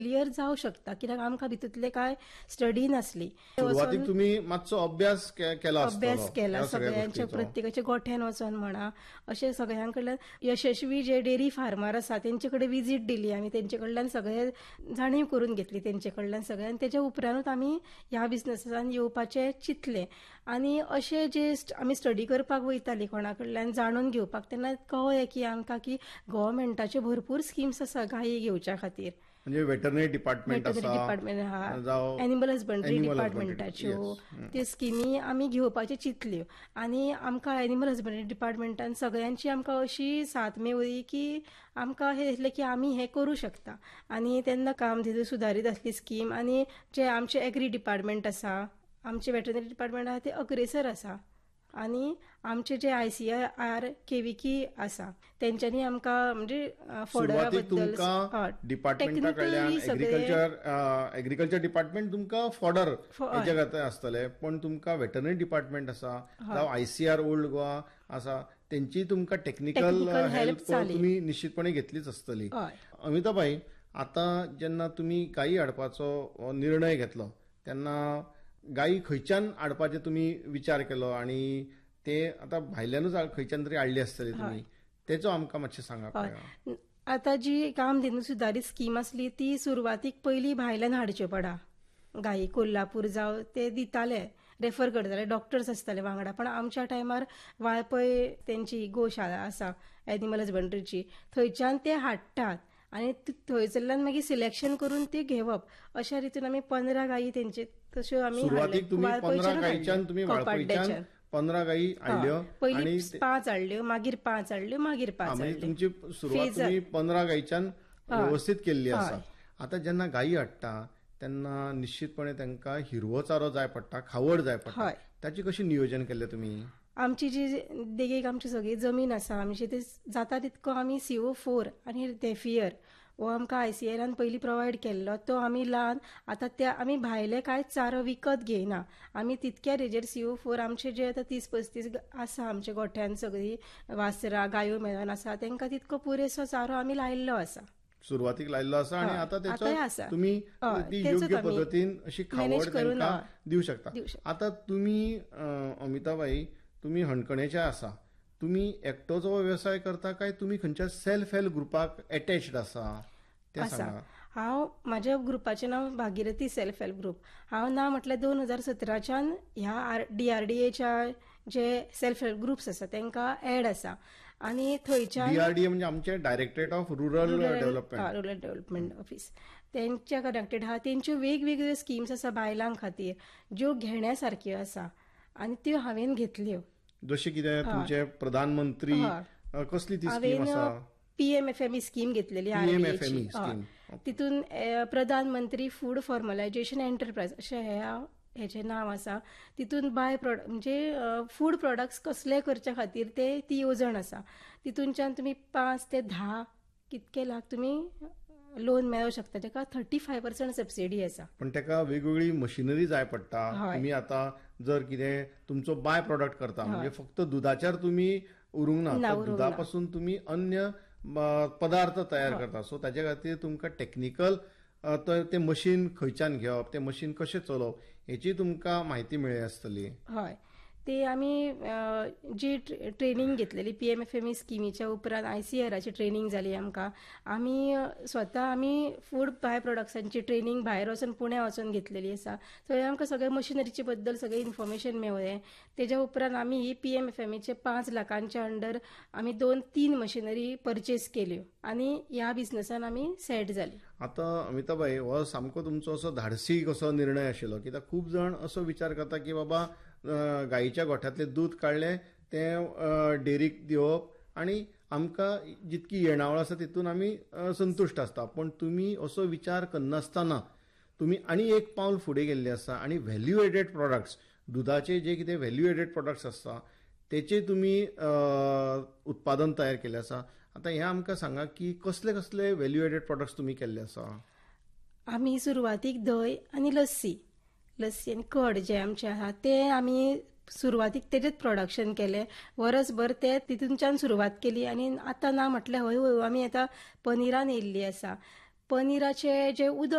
Clear जावं शकता, कित्याक आमकां भितूतले काय स्टडी नासली. सुरवातीक तुम्ही मातसो अभ्यास केला अभ्यास केला ह्या सगळ्या सगळ्यांच्या, गोष्टीचो. प्रत्येकाच्या गोठ्यान वचोन म्हणा, अशें सगळ्यां कडल्यान यशस्वी जे डेअरी फार्मर आसा तेंचे कडेन विजीट दिली आमी, तेंचे कडल्यान सगळे जाणीव करून घेतली तेंचे कडल्यान सगळे, आनी तेच्या उपरांतूच आमी ह्या बिझनसान येवपाचें चिंतलें. आनी अशें जे आमी स्टडी करपाक वयतालीं कोणा कडल्यान जाणून घेवपाक, तेन्ना कळ्ळें की आमकां की गव्हर्मेंटाचे भरपूर स्किम्स आसा गायी घेवच्या खातीर. म्हणजे वेटरनरी डिपार्टमेंट डिपार्टमेंट आहा, एनिमल हजबंड्री डिपार्टमेंटाच्यो त्यो स्किमी आमी घेवपाच्यो चिंतल्यो. आनी आमकां एनिमल हजबंड्री डिपार्टमेंटान सगळ्यांची आमकां अशी साथ मेळ्ळी की आमकां हे दिसलें की आमी हें करूं शकता. आनी तेन्ना कामधेनू सुदारीत आसली स्कीम. आनी जे आमचे एग्री डिपार्टमेंट आसा, आमचे वेटरनरी डिपार्टमेंट आसा ते अग्रेसर आसा. आनी आमचे जे ICAR KVK आसा तेंच्यांनी आमकां म्हणजे फॉडरा बद्दल डिपार्टमेंटा कडल्यान एग्रीकल्चर डिपार्टमेंट तुमकां फॉडर हेच्या खातीर आसतले, पण तुमकां वेटरनरी डिपार्टमेंट आसा जावं ICAR ओल्ड गोवा आसा तेंची तुमकां टेक्निकल हेल्प तुम्ही निश्चितपणे घेतलीच आसतली. अमिताभाई, आता जेन्ना तुम्ही गायी हाडपाचो निर्णय घेतलो तेन्ना गायी खंयच्यान हाडपाचे तुम्ही विचार केलो, आणि ते आता भायल्यानूच खंयच्यान तरी हाडली आसतली तुम्ही, तेचो आमकां मातशें सांगात. आता जी कामधेनू सुदारीत स्कीम आसली ती सुरवातीक पयली भायल्यान हाडच्यो पडा गायी. कोल्हापूर जावं ते दिताले, रेफर करताले, डॉक्टर्स आसताले वांगडा. पण आमच्या टायमार वाळपय तेंची गोशाळा आसा एनिमल हजबंड्रीची, थंयच्यान ते हाडटात आनी थंयसरल्यान मागीर सिलेक्शन करून ते घेवप. अशा रितीन आमी 15 गायी तेंचे तश्यो आमी सुरवातीक तुम्ही 15 गायीच्यान तुम्ही वाळपयच्यान 15 गायी हाडल्यो, पयली 5 हाडल्यो, मागीर 5 हाडल्यो, मागीर 5 हाडल्यो. तुमची सुरवात तुम्ही 15 गायीच्यान व्यवस्थित केल्ली आसा. आता जेन्ना गायी हाडटा तेन्ना निश्चितपणे तांकां हिरवो चारो जाय पडटा, खावड जाय पडटा, ताची कशी नियोजन केल्लें तुम्ही? आमची जी देगेक आमची सगळी जमीन आसा, आमची ते जाता तितको आमी CO4 आनी नेफियर हो आमकां ICARन पयलीं प्रोवायड केल्लो, तो आमी लावन आतां ते आमी भायले कांयच चारो विकत घेयना. आमी तितक्या रेजेर CO4 आमचे जे आतां 30-35 आसा आमच्या गोठ्यान सगळी वासरां गायो मेळोन आसा, तांकां तितको पुरेसो चारो आमी लायिल्लो आसा. सुरवातीक लायिल्लो आसा आणि आता त्याचो तुम्ही ती योग्य पद्धतीन अशी खावड तांकां दिवं शकता. आता तुम्ही अमिताभाई, तुम्ही हणकणेच्या आसा, तुम्ही एकटोच व्यवसाय करता काय तुम्ही खंयच्या सेल्फ हेल्प ग्रुपाक अटॅच्ड आसा ते सांगा. हांव म्हाज्या ग्रुपाचें नांव भागीरथी सेल्फ हेल्प ग्रुप. हांव ना म्हटल्यार 2017च्यान ह्या DRDAच्या जे सेल्फ हेल्प ग्रुप्स आसा तांकां एड आसा. आनी थंयच्यान DRDA म्हणजे आमचे directorate of rural development office, तेंच्या कनेक्टेड आहा. तेंच्यो वेगवेगळ्यो स्किम्स आसा बायलां खातीर ज्यो घेण्यासारक्यो आसा, आनी त्यो हांवेन घेतल्यो. जशें कितें तुमचे प्रधानमंत्री कसली ती स्कीम आसा? PMFME स्कीम घेतलेली आहे. तितून प्रधानमंत्री फूड फॉर्मलायझेशन एंटरप्राइज अशें हेचें नांव आसा. तितून बाय प्रोडक्ट म्हणजे फूड प्रोडक्ट्स कसले करच्या खातीर ती येवजण आसा. तितूनच्यान तुमी 5 ते 10 कितके लाख तुमी लोन मेळोवं शकता, ताका 35% सबसिडी आसा. पण ताका वेगवेगळी मशिनरी जाय पडटा. तुम्ही आता जर कितें तुमचो बाय प्रोडक्ट करता म्हणजे फक्त दुधाचेर तुम्ही उरूंक ना, दुधापासून तुम्ही अन्य पदार्थ तयार करता. सो ताचे खातीर तुमकां टेक्निकल ते मशीन खंयच्यान घेवप, ते मशीन कशें चलोवप हेची तुमकां म्हायती मेळ्ळी आसतली. हय, ते आमी जी ट्रेनिंग घेतलेली PMFME स्किमीच्या उपरांत ICARची ट्रेनिंग जाली आमकां. आमी स्वता आमी फूड बाय प्रोडक्ट्सांची ट्रेनिंग भायर वचून पुण्या वचून घेतलेली आसा. थंय आमकां सगळे मशिनरीचे बद्दल सगळे इन्फॉर्मेशन मेळ्ळें. तेच्या उपरांत आमी ही PMFMEचे 5 लाखांच्या अंडर आमी 2-3 मशिनरी परचेस केल्यो आनी ह्या बिझनसान आमी सेट जाली. आता अमिताभाई, हो सामको तुमचो असो धाडसी कसो निर्णय आशिल्लो, कित्याक खूब जाण असो विचार करता की बाबा गायीच्या गोठ्यातले दूध काडले ते डेअरीक दिवप आणि आमकां जितकी येणावळ आसा तितून आमी संतुश्ट आसता. पण तुम्ही असो विचार करनासतना तुम्ही आनी एक पावल फुडें गेल्ले आसा आणि व्हॅल्यू एडेड प्रॉडक्ट्स, दुधाचे जे कितें व्हॅल्यू एडेड प्रॉडक्ट्स आसता तेचे तुम्ही उत्पादन तयार केले आसा. आता हे आमकां सांगा की कसले कसले व्हॅल्यू एडेड प्रॉडक्ट्स तुम्ही केल्ले आसा? आमी सुरवातीक दही आनी लस्सी आनी कड जे आमचे आहा ते आमी सुरवातीक तेजेच प्रोडक्शन केले. वर्सभर ते तितूनच्यान सुरवात केली आनी आतां ना म्हटल्यार हळू हळू आमी आतां पनिरान येयल्ली आसा. पनिराचे जे उदक